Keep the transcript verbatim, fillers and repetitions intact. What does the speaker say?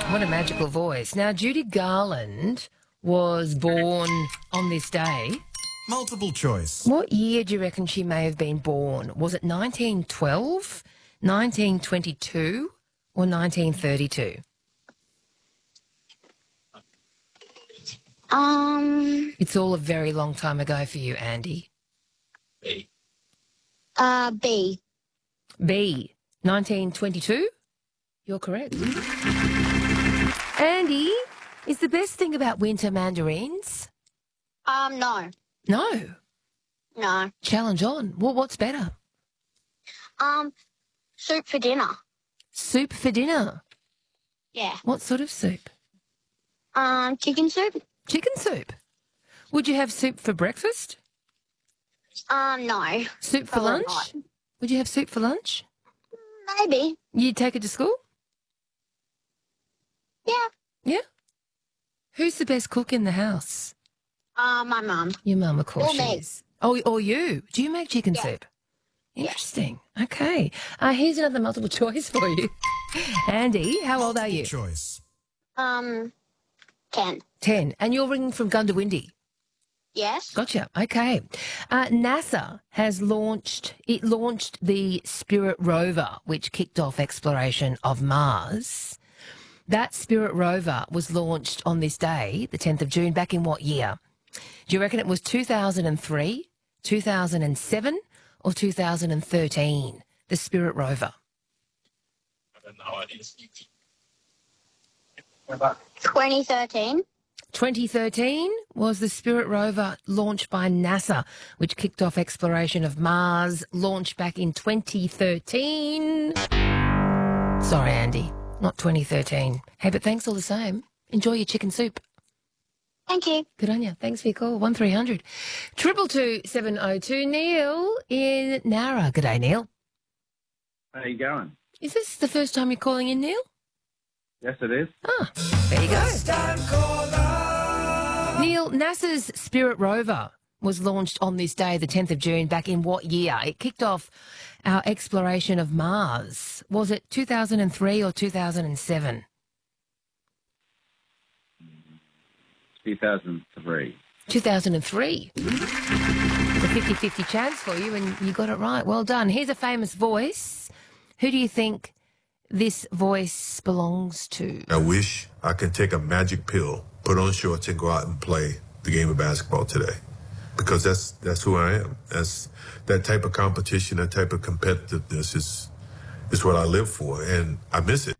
What a magical voice. Now, Judy Garland was born on this day. Multiple choice. What year do you reckon she may have been born? Was it nineteen twelve, nineteen twenty-two, or nineteen thirty-two? Um, It's all a very long time ago for you, Andy. B. uh, B. B, nineteen twenty-two? You're correct. Andy, is the best thing about winter mandarins? Um, no. No. No. Challenge on. Well, what's better? Um, soup for dinner. Soup for dinner. Yeah. What sort of soup? Um, chicken soup. Chicken soup. Would you have soup for breakfast? Um, no. Soup for Probably lunch? not. Would you have soup for lunch? Maybe. You'd take it to school? Yeah. Yeah. Who's the best cook in the house? Uh, my mum. Your mum, of course, Or she me. is. Oh, or you. Do you make chicken Yeah. soup? Interesting. Okay. Uh, here's another multiple choice for you. Andy, how old are you? Choice. Um, ten. Ten. And you're ringing from Gundawindi. Yes. Gotcha. Okay. Uh, NASA has launched, it launched the Spirit rover, which kicked off exploration of Mars. That Spirit rover was launched on this day, the tenth of June, back in what year? Do you reckon it was two thousand three, two thousand seven, or two thousand thirteen, the Spirit rover? I have no idea. twenty thirteen. twenty thirteen was the Spirit rover launched by NASA, which kicked off exploration of Mars, launched back in twenty thirteen. Sorry, Andy, not twenty thirteen. Hey, but thanks all the same. Enjoy your chicken soup. Thank you. Good on you. Thanks for your call. one three hundred triple two seven oh two. Neil in Nara. Good day, Neil. How you going? Is this the first time you're calling in, Neil? Yes, it is. Ah, there you go. Neil, NASA's Spirit rover was launched on this day, the tenth of June, back in what year? It kicked off our exploration of Mars. Was it two thousand three or two thousand seven? two thousand three. two thousand three. It's a fifty-fifty chance for you, and you got it right. Well done. Here's a famous voice. Who do you think this voice belongs to? I wish I could take a magic pill, put on shorts, and go out and play the game of basketball today. Because that's that's who I am. That's that type of competition, that type of competitiveness is is what I live for, and I miss it.